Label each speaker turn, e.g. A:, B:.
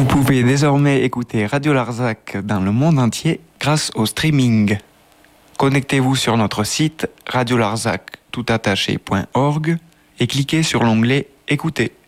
A: Vous pouvez désormais écouter Radio Larzac dans le monde entier grâce au streaming. Connectez-vous sur notre site radiolarzac toutattaché.org et cliquez sur l'onglet Écouter.